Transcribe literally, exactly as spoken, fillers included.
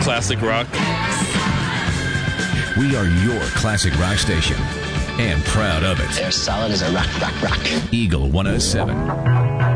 classic rock. We are your classic rock station, and proud of it. They're solid as a rock, rock, rock. Eagle one oh seven.